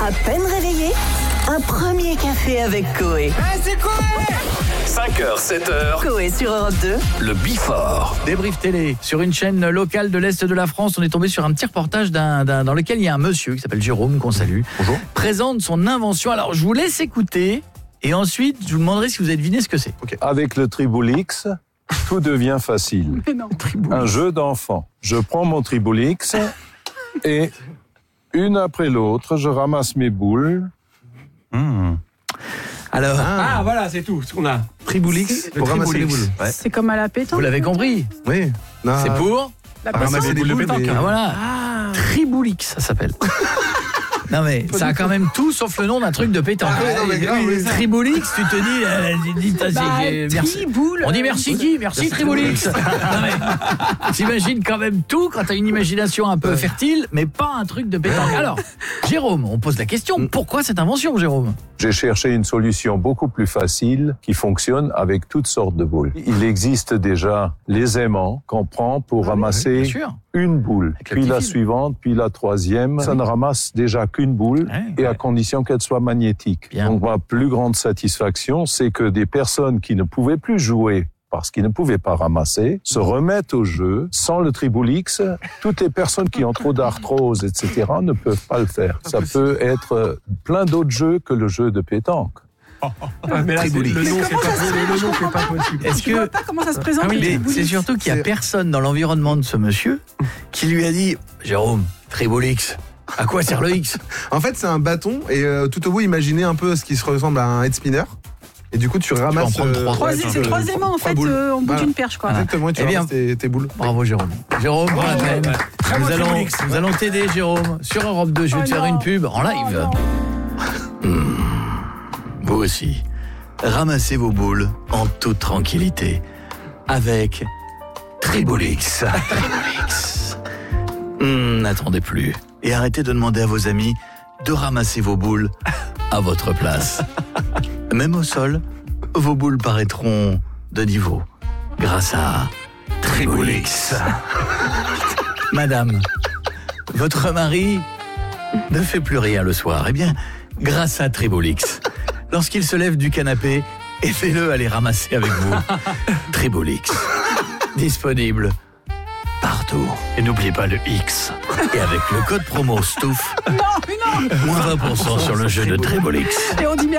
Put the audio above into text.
À peine réveillé, un premier café avec Coé. C'est quoi 5h, 7h, Coé sur Europe 2. le Before. Débrief télé. Sur une chaîne locale de l'Est de la France, on est tombé sur un petit reportage dans lequel il y a un monsieur qui s'appelle Jérôme, qu'on salue. Bonjour. Présente son invention. Alors, je vous laisse écouter et ensuite, je vous demanderai si vous avez deviné ce que c'est. Avec le Triboulix, tout devient facile. Un jeu d'enfant. Je prends mon Triboulix et une après l'autre, je ramasse mes boules. Alors, Ah, voilà, c'est tout ce qu'on a. Triboulix, Pour ramasser les boules. Ouais. C'est comme à la pétanque. vous l'avez compris. Oui. Non, C'est pour La ramasser pétanque. des boules. pétanque, Ah, voilà. Triboulix, ça s'appelle. Non mais ça a quand même tout sauf le nom d'un truc de pétanque. Ah, non, mais grave, oui, ça. Triboulix, tu te dis merci. Triboule. On dit merci qui ? Merci Triboulix. Non mais t'imagines quand même tout quand t'as une imagination un peu fertile, mais pas un truc de pétanque. Alors, Jérôme, on pose la question, pourquoi cette invention, Jérôme ? J'ai cherché une solution beaucoup plus facile qui fonctionne avec toutes sortes de boules. Il existe déjà les aimants qu'on prend pour ramasser Bien sûr. une boule, Avec le puis petit la fil. suivante, puis la troisième. Ça ne ramasse déjà qu'une boule Ouais, et à ouais. condition qu'elle soit magnétique. Bien. Donc ma plus grande satisfaction, c'est que des personnes qui ne pouvaient plus jouer parce qu'ils ne pouvaient pas ramasser, se remettent au jeu sans le Triboulix. Toutes les personnes qui ont trop d'arthrose, etc., ne peuvent pas le faire. Ça peut être plein d'autres jeux que le jeu de pétanque. Mais là, le nom, c'est pas possible. Est-ce Je vois que pas comment ça se présente. Ah oui, les mais Triboulix. c'est surtout qu'il n'y a personne dans l'environnement de ce monsieur qui lui a dit « Jérôme, Triboulix, à quoi sert le X ?» En fait, c'est un bâton et tout au bout, imaginez un peu ce qui se ressemble à un head spinner. Et du coup, tu ramasses. prendre trois. C'est trois aimants en fait, boules. en bout Voilà. d'une perche quoi. Exactement, et tu Eh bien, ramasses tes boules. Bravo Jérôme. Jérôme, pour la peine. Très bon Triboulix. Nous allons t'aider Jérôme. Sur Europe 2, je vais te faire une pub en live. Vous aussi, ramassez vos boules en toute tranquillité avec Triboulix. Triboulix. N'attendez plus et arrêtez de demander à vos amis de ramasser vos boules à votre place. Même au sol, vos boules paraîtront de niveau grâce à Triboulix. Madame, votre mari ne fait plus rien le soir. Eh bien, grâce à Triboulix, lorsqu'il se lève du canapé, aidez-le à les ramasser avec vous. Triboulix, disponible partout. Et n'oubliez pas le X. Et avec le code promo STOUF, moins 20% sur le jeu de Triboulix. Et on dit